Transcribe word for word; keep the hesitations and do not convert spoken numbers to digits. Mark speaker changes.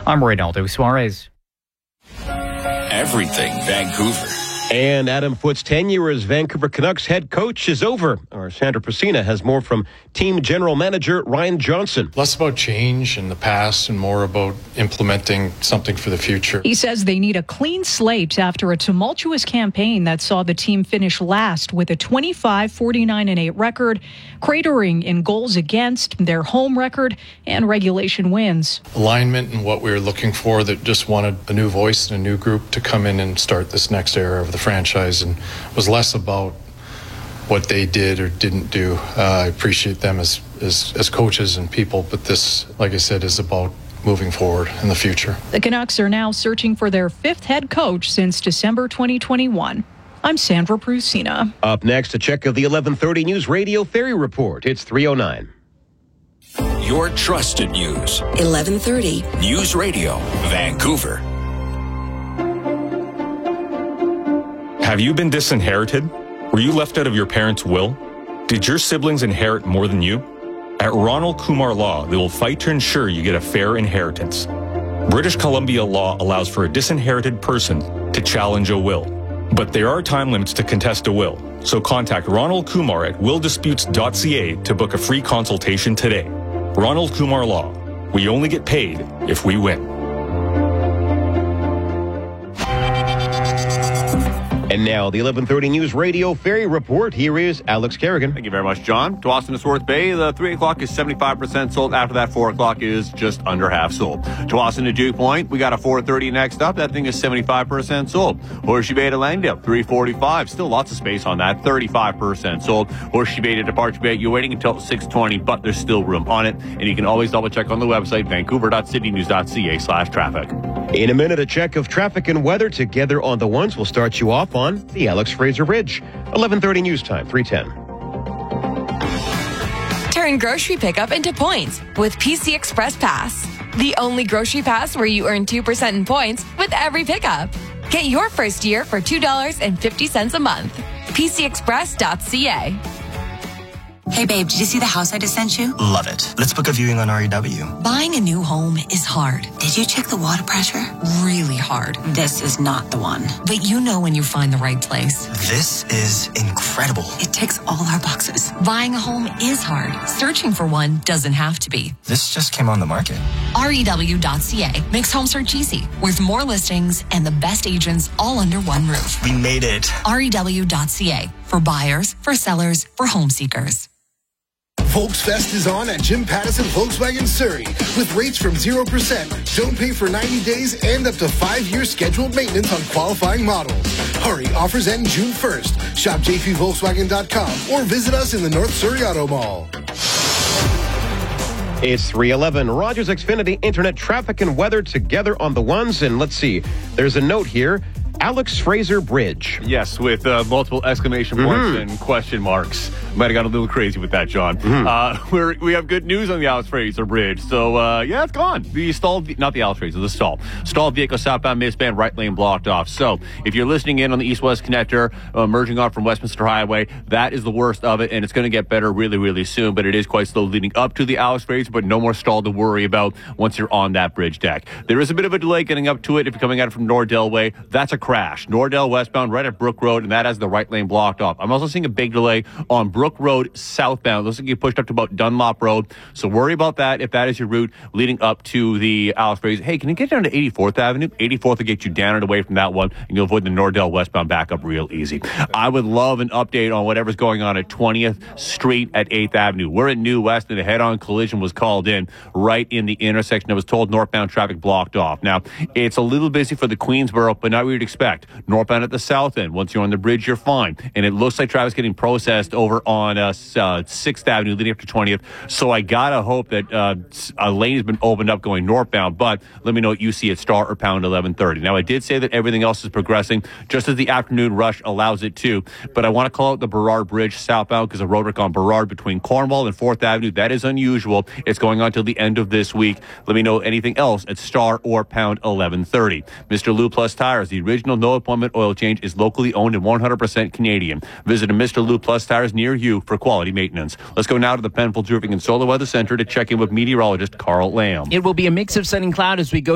Speaker 1: I'm Reynaldo Suarez.
Speaker 2: Everything Vancouver.
Speaker 3: And Adam Foote's tenure as Vancouver Canucks head coach is over. Our Sandra Prusina has more from team general manager Ryan Johnson.
Speaker 4: Less about change in the past and more about implementing something for the future.
Speaker 5: He says they need a clean slate after a tumultuous campaign that saw the team finish last with a twenty-five, forty-nine, and eight record, cratering in goals against, their home record, and regulation wins.
Speaker 4: Alignment and what we were looking for, that just wanted a new voice and a new group to come in and start this next era of the franchise, and was less about what they did or didn't do. Uh, I appreciate them as, as as coaches and people, but this, like I said, is about moving forward in the future.
Speaker 5: The Canucks are now searching for their fifth head coach since December twenty twenty-one. I'm Sandra Prusina.
Speaker 3: Up next, a check of the eleven thirty News Radio Ferry Report. It's three oh nine.
Speaker 2: Your trusted news.
Speaker 6: eleven thirty.
Speaker 2: News Radio, Vancouver.
Speaker 7: Have you been disinherited? Were you left out of your parents' will? Did your siblings inherit more than you? At Ronald Kumar Law, they will fight to ensure you get a fair inheritance. British Columbia law allows for a disinherited person to challenge a will. But there are time limits to contest a will, so contact Ronald Kumar at will disputes dot c a to book a free consultation today. Ronald Kumar Law. We only get paid if we win.
Speaker 3: And now, the eleven thirty News Radio Ferry Report. Here is Alex Kerrigan.
Speaker 8: Thank you very much, John. Tsawwassen to Swarth Bay, the three o'clock is seventy-five percent sold. After that, four o'clock is just under half sold. Tsawwassen to Dew Point, we got a four thirty next up. That thing is seventy-five percent sold. Horseshoe Bay to Langdale, three forty-five. Still lots of space on that, thirty-five percent sold. Horseshoe Bay to Departure Bay, you're waiting until six twenty, but there's still room on it. And you can always double check on the website, vancouver dot city news dot c a slash traffic.
Speaker 3: In a minute, a check of traffic and weather together on the ones. We'll start you off on the Alex Fraser Bridge. eleven thirty News Time, three ten.
Speaker 9: Turn grocery pickup into points with P C Express Pass. The only grocery pass where you earn two percent in points with every pickup. Get your first year for two dollars and fifty cents a month. p c express dot c a.
Speaker 10: Hey babe, did you see the house I just sent you?
Speaker 11: Love it. Let's book a viewing on R E W.
Speaker 10: Buying a new home is hard. Did you check the water pressure? Really hard. This is not the one. But you know when you find the right place.
Speaker 11: This is incredible.
Speaker 10: It ticks all our boxes. Buying a home is hard. Searching for one doesn't have to be.
Speaker 11: This just came on the market.
Speaker 10: R E W dot c a makes home search easy, with more listings and the best agents all under one roof.
Speaker 11: We made it.
Speaker 10: R E W dot c a, for buyers, for sellers, for home seekers.
Speaker 12: Volksfest is on at Jim Pattison Volkswagen Surrey with rates from zero percent. Don't pay for ninety days and up to five years scheduled maintenance on qualifying models. Hurry, offers end June first. Shop j p volkswagen dot com or visit us in the North Surrey Auto Mall.
Speaker 3: It's three eleven. Rogers Xfinity Internet traffic and weather together on the ones. And let's see, there's a note here. Alex Fraser Bridge.
Speaker 8: Yes, with uh, multiple exclamation points mm-hmm. and question marks. Might have got a little crazy with that, John. Mm-hmm. Uh, we're, we have good news on the Alex Fraser Bridge. So, uh, yeah, it's gone. The stalled, not the Alex Fraser, the stall. Stalled vehicle southbound mid-span, right lane blocked off. So, if you're listening in on the east-west connector, uh, merging off from Westminster Highway, that is the worst of it, and it's going to get better really, really soon. But it is quite slow leading up to the Alex Fraser, but no more stall to worry about once you're on that bridge deck. There is a bit of a delay getting up to it if you're coming out from Nordell Way. That's a crash. Nordell westbound right at Brook Road, and that has the right lane blocked off. I'm also seeing a big delay on Brook Road southbound. Looks like you pushed up to about Dunlop Road. So worry about that if that is your route leading up to the Alex Fraser. Hey, can you get down to eighty-fourth Avenue? eighty-fourth will get you down and away from that one, and you'll avoid the Nordell westbound backup real easy. I would love an update on whatever's going on at twentieth Street at eighth Avenue. We're in New West, and a head-on collision was called in right in the intersection. I was told northbound traffic blocked off. Now, it's a little busy for the Queensboro, but not what you'd expect. Northbound at the south end. Once you're on the bridge, you're fine. And it looks like traffic's getting processed over on uh, uh, sixth Avenue leading up to twentieth. So I gotta hope that uh, a lane has been opened up going northbound, but let me know what you see at star or pound eleven thirty. Now, I did say that everything else is progressing just as the afternoon rush allows it to, but I want to call out the Burrard Bridge southbound because of road work on Burrard between Cornwall and fourth Avenue. That is unusual. It's going on till the end of this week. Let me know anything else at star or pound eleven thirty. Mister Lou Plus Tires, the original no appointment oil change, is locally owned and one hundred percent Canadian. Visit a Mister Lou Plus Tires near you for quality maintenance. Let's go now to the Penfolds Roofing and Solar Weather Center to check in with meteorologist Carl Lamb.
Speaker 13: It will be a mix of sun and cloud as we go